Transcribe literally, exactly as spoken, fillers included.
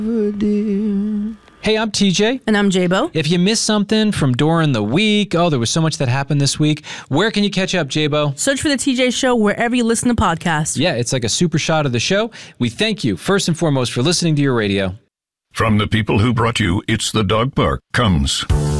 Hey, I'm T J. And I'm J-Bo. If you missed something from during the week, oh, there was so much that happened this week, where can you catch up, J-Bo? Search for The T J Show wherever you listen to podcasts. Yeah, it's like a super shot of the show. We thank you, first and foremost, for listening to your radio. From the people who brought you It's the Dog Park comes...